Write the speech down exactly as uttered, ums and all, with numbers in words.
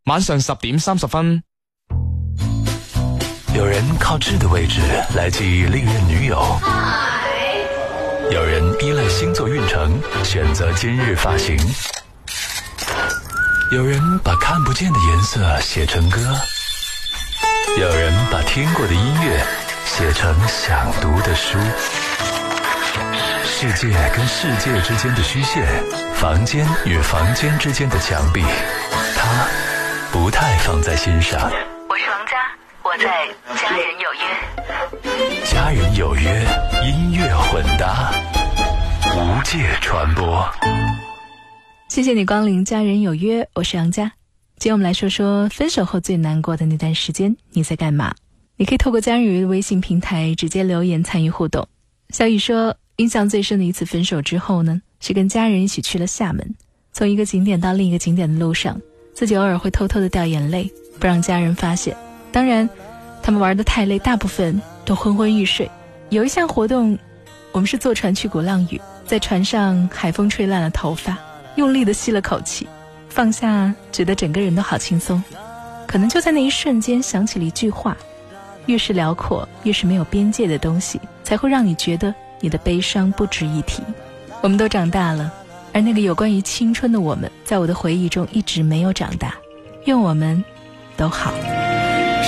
晚上十點三十分。 有人靠痣的位置來記憶歷任女友，有人依賴星座運程選擇今日髮型，有人把看不見的顏色寫成歌，有人把聽過的音樂寫成想讀的書。世界跟世界之間的虛線，房間與房間之間的牆壁，他不太放在心上。 我是王佳，我在家人有約。 家人有約，音樂混搭，無界傳播。 謝謝你光臨家人有約，我是楊佳。今天我們來說說分手後最難過的那段時間你在幹嘛。你可以透過家人有約的微信平台直接留言參與互動。小雨說，印象最深的一次分手之後呢，是跟家人一起去了廈門。從一個景點到另一個景點的路上，自己偶爾會偷偷的掉眼淚，不讓家人發現。當然他們玩得太累，大部分都昏昏欲睡。有一項活動，我們是坐船去鼓浪嶼，在船上海風吹爛了頭髮，用力的吸了口氣，放下，覺得整個人都好輕鬆。可能就在那一瞬間想起了一句話，越是遼闊，越是沒有邊界的東西，才會讓你覺得你的悲傷不值一提。我們都長大了，而那個有關於青春的我們，在我的回憶中一直沒有長大。願我們都好。